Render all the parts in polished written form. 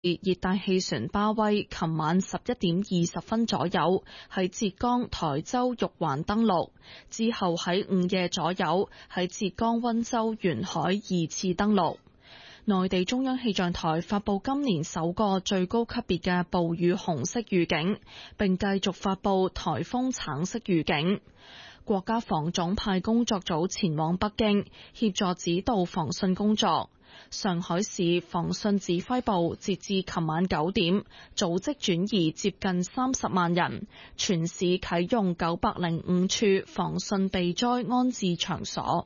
熱帶氣旋巴威琴晚11點20分左右喺浙江台州玉環登陸，之後喺午夜左右喺浙江溫州沿海2次登陸。內地中央氣象台發布今年首個最高級別嘅暴雨紅色預警，並繼續發布颱風橙色預警。國家防總派工作組前往北京協助指導防汛工作。上海市防汛指揮部截至琴晚9點，組織轉移接近30萬人，全市啟用905處防汛避災安置場所。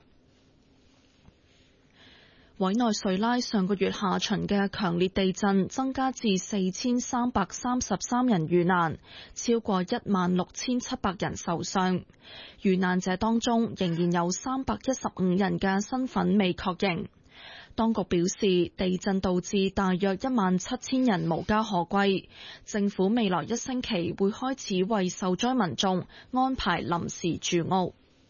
委內瑞拉上個月下旬嘅強烈地震增加至4333人遇難，超過16700人受傷。遇難者當中仍然有315人嘅身份未確認。當局表示，地震導致大約17000人無家可歸，政府未來1星期會開始為受災民眾安排臨時住屋。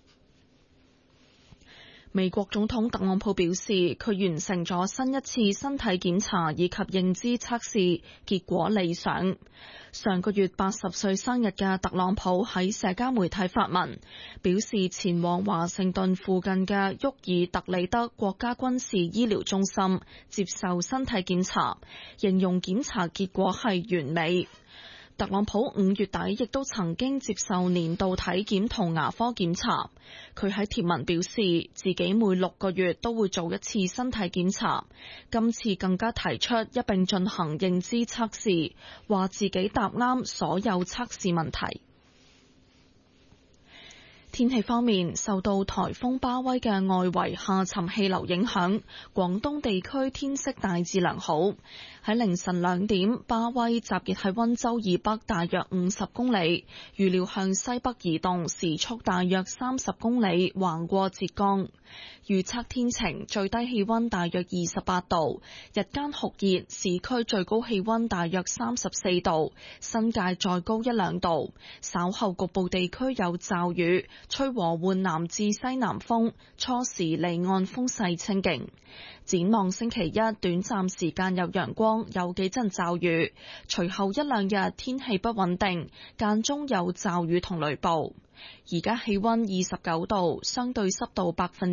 美國總統特朗普表示，佢完成咗新一次身體檢查以及認知測試，結果理想。上個月80歲生日嘅特朗普喺社交媒體發文，表示前往華盛頓附近嘅沃爾特里德國家軍事醫療中心接受身體檢查，形容檢查結果係完美。特朗普5月底亦都曾經接受年度體檢同牙科檢查。佢喺貼文表示，自己每6個月都會做一次身體檢查，今次更加提出一併進行認知測試，話自己答啱所有測試問題。天氣方面，受到颱風巴威嘅外圍下沉氣流影響，廣東地區天色大致良好。喺凌晨2點，巴威集結喺溫州以北大約50公里，預料向西北移動，時速大約30公里，橫過浙江。預測天晴，最低氣溫大約28度，日間酷熱，市區最高氣溫大約34度，新界再高1-2度。稍後局部地區有驟雨，吹和緩南至西南風，初時離岸風勢清勁。展望星期一，短暫時間有陽光，有幾陣驟雨，隨後1-2日天氣不穩定，間中有驟雨同雷暴。而家氣溫29度，相對濕度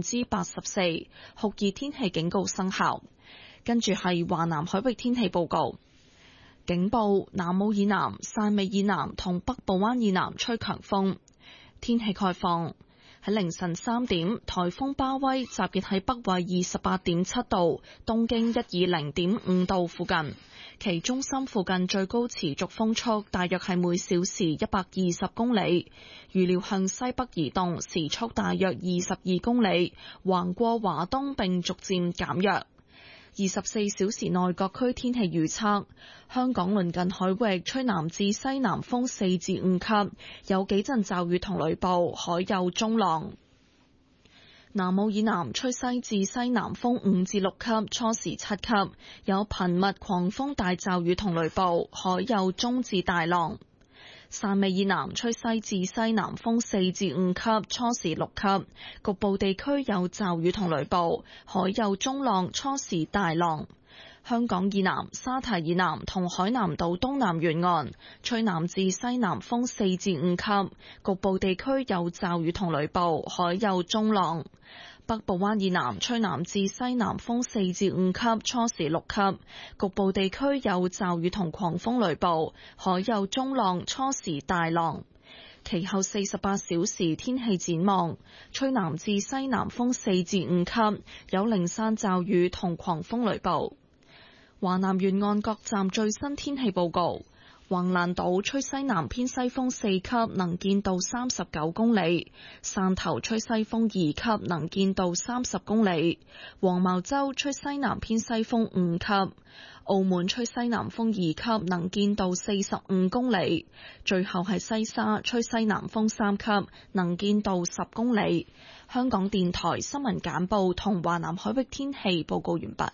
84%，酷熱天氣警告生效。跟住係華南海域天氣報告，警報：南澳以南、汕尾以南同北部灣以南吹強風。天氣概況：喺凌晨3點，颱風巴威集結喺北緯28.7度、東經120.5度附近，其中心附近最高持續風速大約係每小時120公里，預料向西北移動，時速大約22公里，橫過華東並逐漸減弱。24小時內各區天氣預測：香港鄰近海域吹南至西南風4至5級，有幾陣驟雨同雷暴，海有中浪。南澳以南吹西至西南風5至6級，初時7級，有頻密狂風大驟雨同雷暴，海有中至大浪。汕尾以南吹西至西南風4至5級，初時6級，局部地區有驟雨同雷暴，海有中浪，初時大浪。香港以南、沙堤以南同海南島東南沿岸吹南至西南風4至5級，局部地區有驟雨同雷暴，海有中浪。北部灣以南吹南至西南風4至5級，初時6級，局部地區有驟雨同狂風雷暴，海有中浪，初時大浪。其後48小時天氣展望：吹南至西南風4至5級，有零散驟雨同狂風雷暴。華南沿岸各站最新天氣報告：橫瀾島吹西南偏西風4級，能見度39公里；汕頭吹西風2級，能見度30公里；黃茅洲吹西南偏西風5級；澳門吹西南風2級，能見度45公里；最後係西沙吹西南風3級，能見度10公里。香港電台新聞簡報同華南海域天氣報告完畢。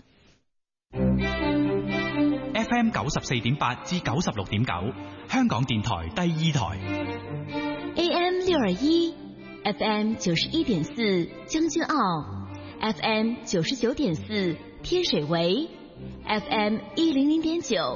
FM 94.8至96.9，香港電台第2台。 AM 621 FM 91.4將軍澳 FM 99.4天水圍 FM 100.9